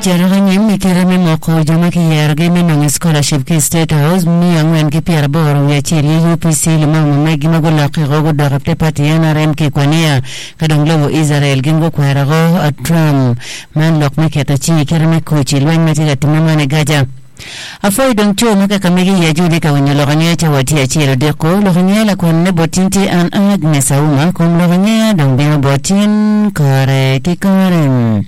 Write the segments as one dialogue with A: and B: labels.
A: Jarangin Mikirami Moko Jamaki Yargame on scholarship ki State House mi angwen ki Pierre Bor ya chiri UPC limamu megi magulaki rogo darapte pati NRM ki kwania kadonglo Israel gingo kwarago atram man lok miketa chi kirame kochi lwen metiga timamane gaja Afoi don cho maka kamegi ya juli ka wenye loganya cha watia chiro deko loganya la kwanne botinti an Agnes Auma kum loganya don bino botin kare kikaren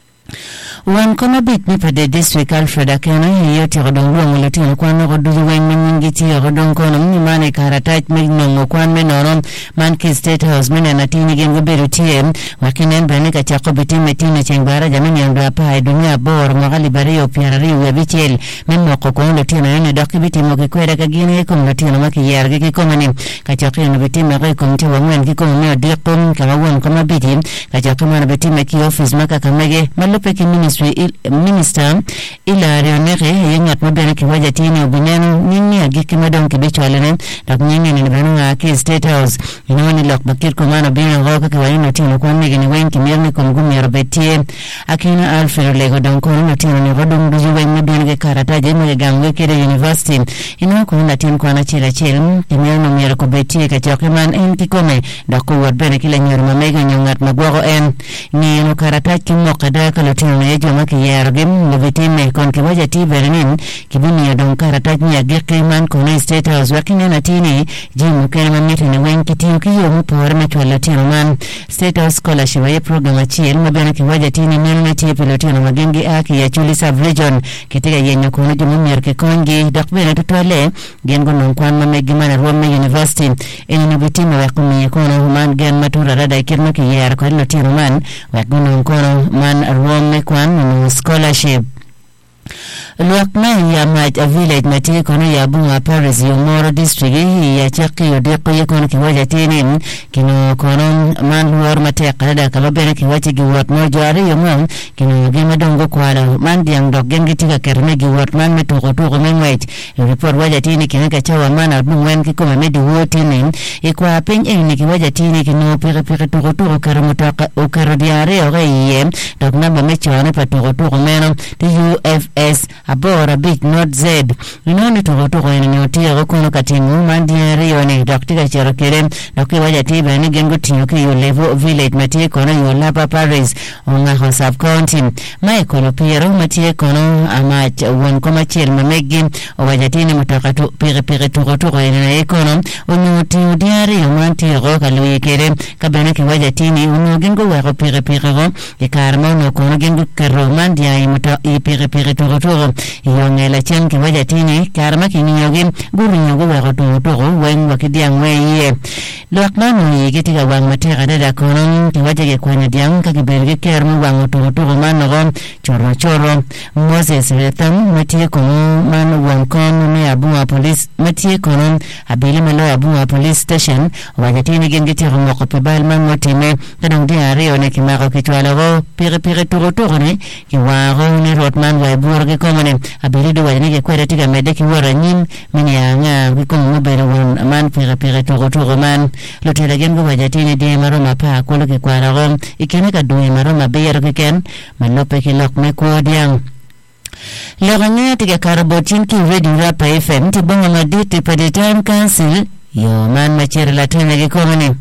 A: Wan kona bit ni pade district Alfred Akena hiyo tirodong luang ulatino kwano koduzu wenye mingiti ya kodong kono mnimane karatajt mignongo kwan menorom manki State House mena natini gengo beru TM wakinen bani kachako biti metine chengbara jamini yondoapa dunia bor magali bariyo piarari uwebichel mimoko kono latino yone doki biti moki kweda kagini ekom latino maki yerge kikomani kachako yone biti meki komite wangwen kikomu meo dikom kama wan kona biti kachako mana biti meki office maka kamege malupe ki Minister Ilario Nere yengat mabene kiwaja tini ubunyanu nini agiki madong kibicho alene dak nyingi ni nabanu ki State House inawani lok bakir kumano bina ngoka kiwayino tino kwa megi ni wenki mirni kumgumi yarobetie akina Alfred Lego donkono na tino ni rodung duzu wengi mabene ke karataje mwege gangwe kire University inawa kuhunda tino kwa na chila chila kimirno miyaro kubetie kachokiman en kikome daku wadbene kila nyuru mamega nyungat magwago en ni ino karataje kimoka daka lotino na yejo maki yergim levitime kon kiwaja tibernin kibuni ya donkara tajni ya girkiman kone State House wakine na tini jimu kene mamiti ni wenki tiyo kiyo mupore metuwa latino man State House scholarship ya program achil mabena kiwaja tini milme tipi latino magengi aki ya chuli sub-region kitika yenyo kone jumumir kikongi dakbena tutuale gengo nonkwan mamegimana Rome University eni nabitime wakumi yakono man gen matura rada ikirma ki yer kwa latino man wakune nonkono man Rome kwan scholarship Luakma ya maj a village matiki kono ya bunga Paris Yomoro district ya chaki yodeko yekono kiwaja tini kino kono man luor mate kalada kalobene kiwachi giwat mojo ari yomong kino gima dongo kwala man diang dok gengi tika kerme giwat man metuko mengwait report waja tini kino kachawa man albungwen kikoma medi huo tini ikwa ping ni kiwaja tini kino pire tuko karamutaka ukarodiare oge dok namba mechoane pa tuko meno the UFS abora big not Z inoni tuko ene otiyo kono katingu mandiere yone doktika cherokere dokki waja tiba ni gengo tiyo ki level village matie kono yolapa Paris onga ho sub county mai kono piero matie kono amach won koma chiel mamegi waja tini mutaka tu pire tuko ene ekono onyoti diari yomanti ro kaluye kere kabena ki waja tini uno gengo wako pire ro ikarma no kono gengo kero mandia imuta pire tuko yongela chen ki waja tini karma ki nyogi guru nyogo wa to wen wakidiang we lokmanu yigiti ga wang matera dada kono ki waja ke kwanya diang ka kibelge kermu wang to manogo choro Moses retam matie kono man wang kono me abua police matie kono abili melo abua police station waja tini gengiti ngoko pebal man motime kadang diari one ki mako ki twalago pire tuko ne ki waro ni rotman wa burge komane abirido wajani ke kwere tiga medeki wara nyim mini anga wikomu mubere wan man pire tuko man lotela gengo wajatini de maroma pa kolo ke kwara rom ikene ka duwe maroma beyero ke ken malope ke lok me kwodiang loganya tiga karabotin ki ready rapa FM tibonga maditi pa the time council yo man machere latene ke komane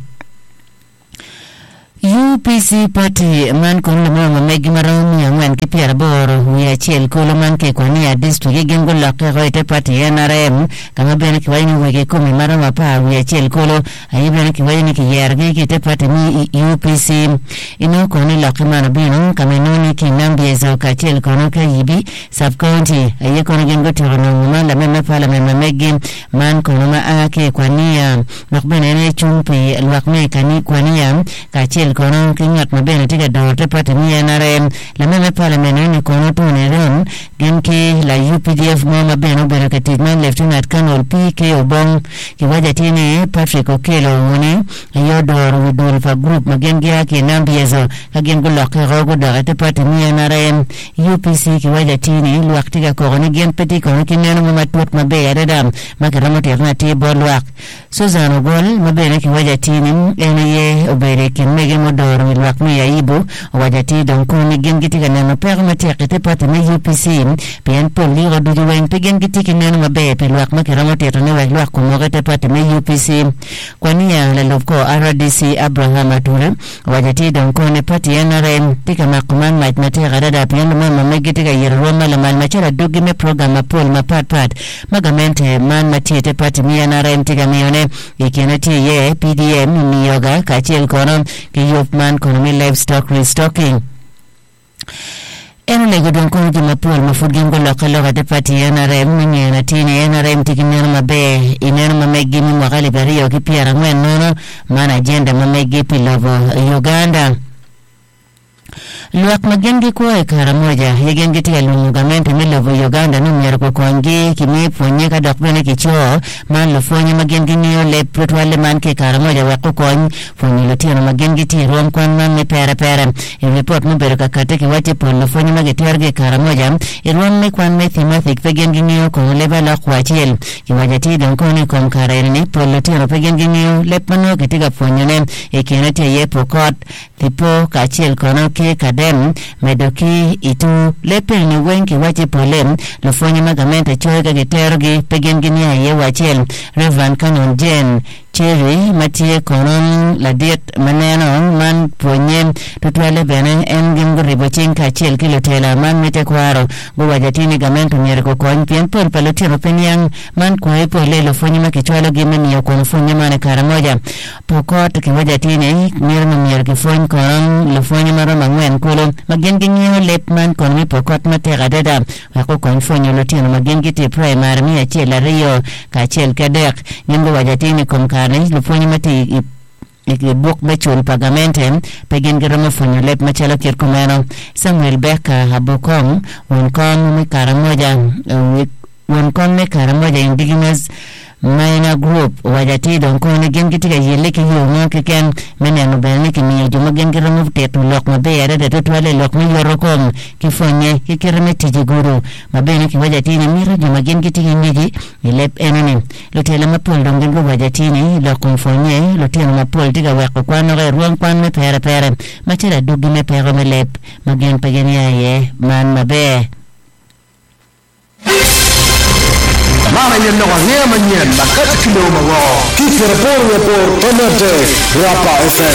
A: UPC party man kono mama megi maromi angwan ki Pierre Bor ya chel kolo man ke kwani ya district gengo lakhe hoite party NRM kama bene ki wayni wege komi marama pa ya chel kolo ayibene ki wayni ki yerge ki te party ni UPC ino kono lakhe mana bino kama noni ki nambi za ka chel kono ka yibi sub county ayi kono gengo tirono manda meme pala meme megi man kono ma ake kwani ya nakbene ne chumpi lwakme kani kwani ya ka chel kono kingat mabene tiga dorte pati ni NRM la meme parliament ni kono tune ren genki la UPDF mama beno beno katigman lieutenant colonel PK Obong kiwaja tini Patrick Okelo wone yodor widul fa group magengi yake nambi yezo kagen guloke rogo dorte pati ni NRM NRM UPC kiwaja tini luak tiga kogoni gen peti kono kineno mamatut mabe adadam makaramo terna tibo luak Susan Ogol mabene kiwaja tini ene obere kinmege modoro luak mi yaibu waja ti donkoni gen gitika neno pero matiakete pati me UPC pian poli rodu wen pegen gitiki neno mabe pe luak makaramo terna wek luak kumogete pati me UPC kwania la loko RDC Abraham Atura wajati donkone pati NRM tika makuman mait matera dada piano mama megitika yeroma la man machara dugi me program apol mapat magamente man matiete pati mi NRM tika mione ikinati ye PDM mi yoga kachel kono kiyop man kono mi livestock restocking eno lego don kono jima pol mafudgin go lokalo de pati NRM ni na tini NRM tikinero mabe inero mamegi mi mwakali bariyo kipiara ngwen nono mana agenda mamegi pilovo Uganda luak magengi kwa karamoja yegengi tia lunugamente milovo Uganda numero kwa kwangi kimi ponye ka dokbene kicho man lo fonye magengi niyo le protwale man ke karamoja wako kony fonye lo tia no magengi tia ruam kwan man me pere report mbero kakate ki wache pon lo fonye magetiarge karamoja ruam me kwan me thimathik pegengi niyo kong leba la kwa chiel ki wajati donkoni kom kareni pon lo tia no pegengi niyo lepano kitiga fonye ne ikinati ye pokot tipo kachiel kono ke kadem medoki itu lepel ni wenki wache polem lo fonye magamente choega gitergi pegengi ye wachiel Reverend Canon Jen Cherry matie konon la diet maneno man ponye tutwale bene engim riboching kachiel kilotela man mete kwaro go wajatini gamento nyerko kon pien pol palotino penyang man kwa pole lo fonye makichwalo gimeni yokon fonye mane karamoja pokot ki wajatini nirno nyerki fonye konon lo fonye maro mangwen kulo magengi nyo lep man kon mi pokot matera dada wako kon fonye lotino magengi ti primary mi achiel ariyo kachiel kadek nyingo wajatini komka lo fonye mati buk bechul pagamente pegen gerama fonye lep machalo kirkumeno Samuel Beka Habokong wonkon me karamoja indigenous Minor Group wajati donkoni gengitika yeleki hiyo ken meneno beniki mi juma gengira muftetu lok mabe yada de tutwale lok mi yorokom kifonye kikirme tijiguru mabeniki wajati ni mira juma gengitika ngiji yelep enani lotela mapol dongengo wajati ni lokum fonye lotela mapol tiga wako kwano re ruang kwan me pere machira dugi me pere me lep magen pageni ye man mabe
B: Mana nyenda wa nyema nyenda kati kiloma wao kikireporo tonete Rapa FM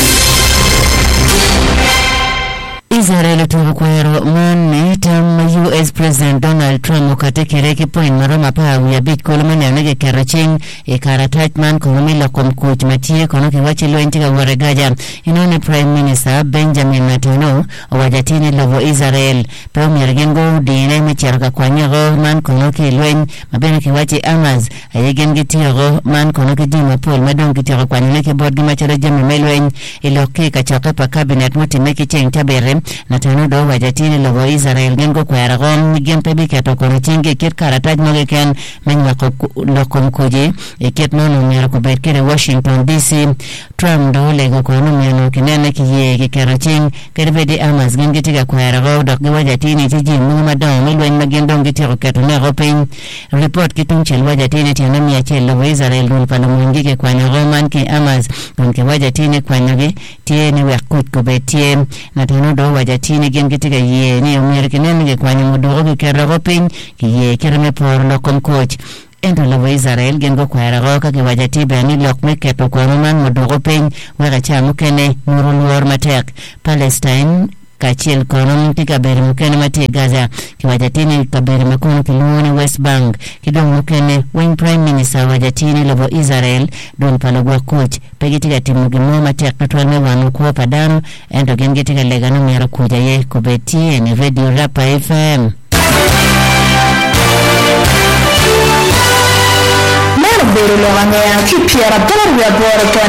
A: Israel tukukwero mane tam US President Donald Trump ukatekereke point maroma pawi ya Bitcoin manyanege keraching ikaratat man kumila kumkuch matie kono kiwachi luentika waregaja inone Prime Minister Benjamin Netanyahu wajatini lovo Israel peo mirgengo dine mecharaka kwa nyago man kono kiluen mabene kiwachi Amaz ayegen gitiago man kono kidima pol madong gitiago kwa nyuleke board machara jami meluen iloki kachaka pa cabinet mutimeki cheng tabere Netanyahu do wajatini lovo Israel gengo kwa aragon gempe biketo kono chinge kit karataj mogeken menwa lokom kuji iket nono mera kubetkere Washington DC Trump do lego kono meno kinene kiye kikero ching kerbedi Amaz gengitiga kwa arago dokge wajatini tiji muma don milwen magendong gitiro keto nego ping report kitung chel wajatini tianami ya chel lovo Israel dun pala mwingike kwa nagoman ki Amaz kunke wajatini kwa nage tie ni wakut kubetie Netanyahu do wajatini gengitiga ye ni umirkinene kwa nyamudogo kikero ping kiye kirme por lokom coach ento lovo Israel gengo kwa arago kaki wajati bani lokme keto kwa man modogo ping wega chamu kene nuruluor matek Palestine kachil kono tika beri mukene mati Gaza kiwajatini kaberi makono kiluoni West Bank kidong mukene when Prime Minister wajatini lovo Israel don palogwa coach pegitika timu gimo matek natwalme wanu kuwa padano ento gengitika legano miara kuja ye kubetie ni Radio Rapa FM
C: Beri lo mangaya kipiara bor ya bor